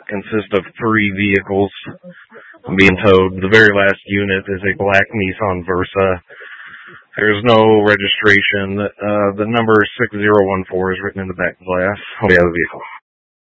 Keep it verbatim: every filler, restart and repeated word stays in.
consist of three vehicles being towed. The very last unit is a black Nissan Versa. There's no registration. Uh, the number six zero one four is written in the back glass on the other vehicle.